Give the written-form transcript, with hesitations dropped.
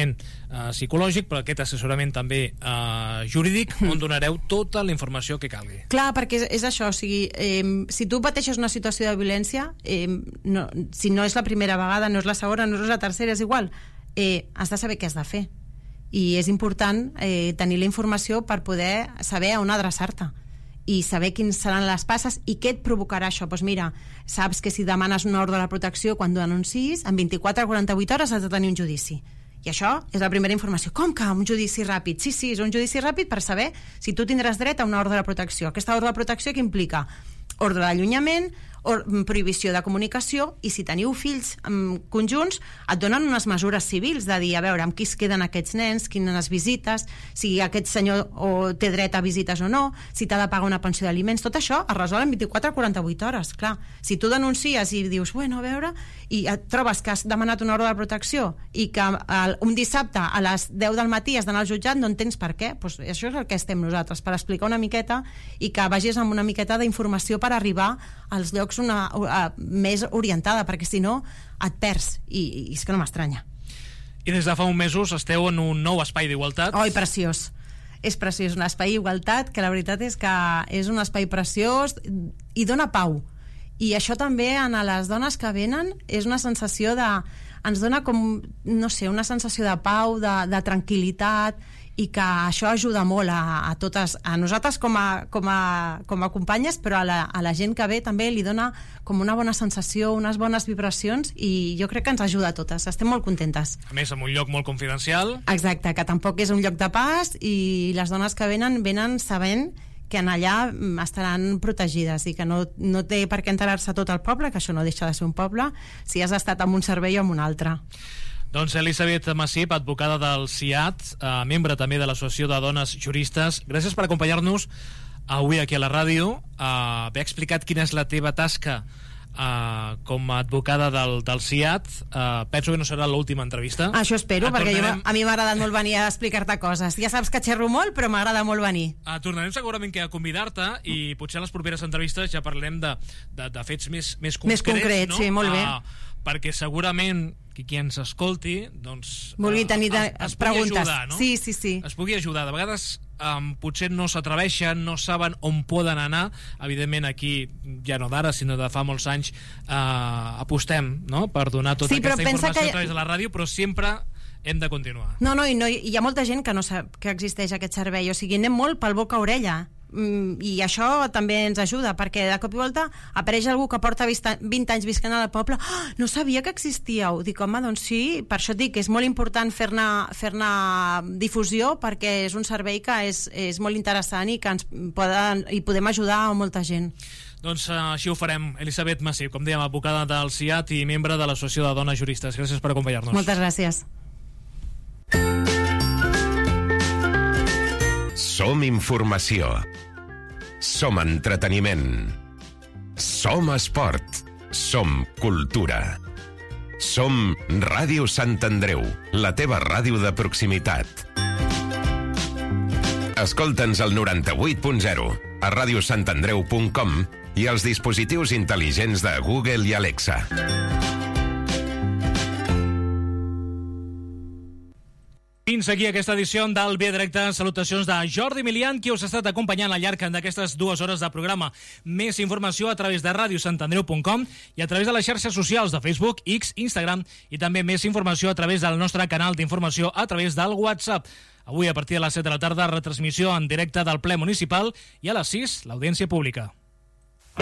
assessorament psicològic, però aquest assessorament també jurídic, on donareu tota la informació que calgui. Clar, perquè és això, o sigui, si tu pateixes una situació de violència, si no és la primera vegada, no és la segona, no és la tercera, és igual, has de saber què has de fer. I és important tenir la informació per poder saber on adreçar-te i saber quins seran les passes i què et provocarà això. Doncs mira, saps que si demanes una ordre de protecció quan denunciïs, en 24 a 48 hores has de tenir un judici. I això és la primera informació. Com que un judici ràpid? Sí, és un judici ràpid per saber si tu tindràs dret a una ordre de protecció. Aquesta ordre de protecció que implica ordre d'allunyament, prohibició de comunicació, i si teniu fills conjunts et donen unes mesures civils de dir, a veure, amb qui es queden aquests nens, quines visites, si aquest senyor té dret a visites o no, si t'ha de pagar una pensió d'aliments, tot això es resol en 24 a 48 hores. Clar, si tu denuncies i dius, bueno, a veure, i et trobes que has demanat una ordre de protecció i que un dissabte a les 10 del matí has d'anar al jutjat, no entens per què, doncs això és el que estem nosaltres, per explicar una miqueta i que vagis amb una miqueta d'informació per arribar als llocs més orientada, perquè si no et perds, i és que no m'estranya. I des de fa uns mesos esteu en un nou espai d'igualtat. Oi, preciós. És preciós, un espai d'igualtat que la veritat és que és un espai preciós i dona pau. I això també a les dones que venen és una sensació ens dona com, no sé, una sensació de pau, de tranquil·litat, i que això ajuda molt a totes, a nosaltres com a companyes, però a la gent que ve també li dona com una bona sensació, unes bones vibracions, i jo crec que ens ajuda a totes, estem molt contentes. A més, en un lloc molt confidencial. Exacte, que tampoc és un lloc de pas, i les dones que venen sabent que en allà estaran protegides i que no té per què enterar-se tot el poble, que això no deixa de ser un poble, si has estat en un servei o en un altre. Doncs Elisabet Massip, advocada del CIAT, membre també de l'Associació de Dones Juristes, gràcies per acompanyar-nos avui aquí a la ràdio, haver explicat quina és la teva tasca com a advocada del CIAT. Penso que no serà l'última entrevista. Això espero, perquè a mi m'ha agradat molt venir a explicar-te coses. Ja saps que xerro molt, però m'agrada molt venir. Tornarem segurament que a convidar-te, i potser a les properes entrevistes ja parlem de fets més concrets. Més concrets, no? Sí, molt bé. Perquè segurament qui ens escolti doncs vulgui tenir es preguntes. Ajudar, no? Sí. Es pugui ajudar. De vegades potser no s'atreveixen, no saben on poden anar. Evidentment aquí, ja no d'ara, sinó de fa molts anys, apostem, no?, per donar tota aquesta informació a través de la ràdio, però sempre hem de continuar. No, i hi ha molta gent que no sap que existeix aquest servei, o sigui, anem molt pel boca a orella, i això també ens ajuda, perquè de cop i volta apareix algú que porta 20 anys visquent al poble. No sabia que existíeu. Dic, home, doncs sí, per això et dic que és molt important fer-ne difusió, perquè és un servei que és molt interessant i que podem ajudar a molta gent. Doncs així ho farem. Elisabet Massip, com dèiem, advocada del CIAT i membre de l'Associació de Dones Juristes. Gràcies per acompanyar-nos. Moltes gràcies. Som informació. Som entreteniment. Som esport. Som cultura. Som Ràdio Sant Andreu, la teva ràdio de proximitat. Escolta'ns al 98.0, a radiosantandreu.com i als dispositius intel·ligents de Google i Alexa. Fins aquí aquesta edició del Via Directe. Salutacions de Jordi Milian, qui us ha estat acompanyant al llarg d'aquestes 2 hores de programa. Més informació a través de radiosantandreu.com i a través de les xarxes socials de Facebook, X, Instagram, i també més informació a través del nostre canal d'informació a través del WhatsApp. Avui, a partir de les 7 de la tarda, retransmissió en directe del ple municipal, i a les 6, l'audiència pública.